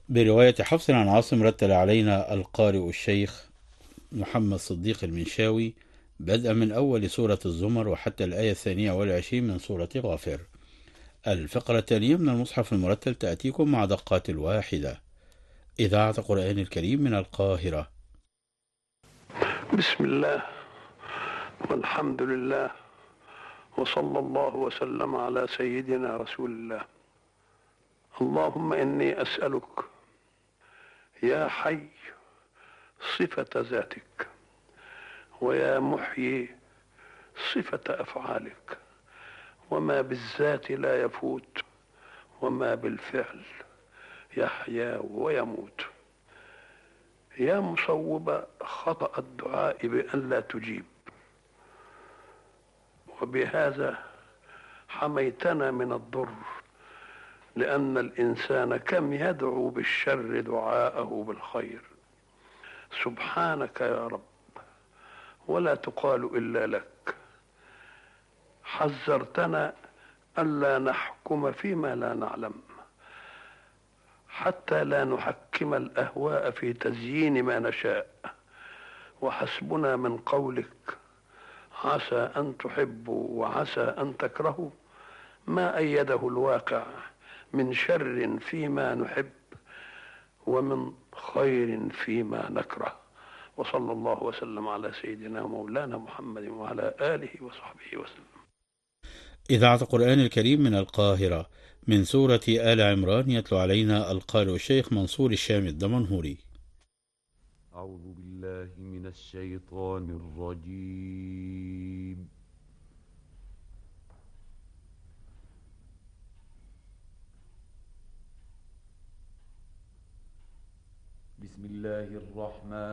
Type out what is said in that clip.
برواية حفص عن عاصم، رتل علينا القارئ الشيخ محمد صديق المنشاوي، بدءا من أول سورة الزمر وحتى الآية 22 من سورة غافر. الفقرة التالية من المصحف المرتل تأتيكم مع دقات الواحدة. إذاعة قرآن الكريم من القاهرة. بسم الله والحمد لله، وصلى الله وسلم على سيدنا رسول الله. اللهم إني أسألك يا حي صفة ذاتك، ويا محيي صفة أفعالك، وما بالذات لا يفوت وما بالفعل يحيا ويموت. يا مصوب خطأ الدعاء بأن لا تجيب، وبهذا حميتنا من الضر، لأن الإنسان كم يدعو بالشر دعاءه بالخير. سبحانك يا رب، ولا تقال إلا لك. حذرتنا ألا نحكم فيما لا نعلم، حتى لا نحكم الأهواء في تزيين ما نشاء، وحسبنا من قولك عسى أن تحبوا وعسى أن تكرهوا ما أيده الواقع من شر فيما نحب ومن خير فيما نكره. وصلى الله وسلم على سيدنا مولانا محمد وعلى آله وصحبه وسلم. إذاعة قرآن الكريم من القاهرة. من سورة آل عمران يتلو علينا القارئ الشيخ منصور الشام الدمنهوري. أعوذ بالله من الشيطان الرجيم. بسم الله الرحمن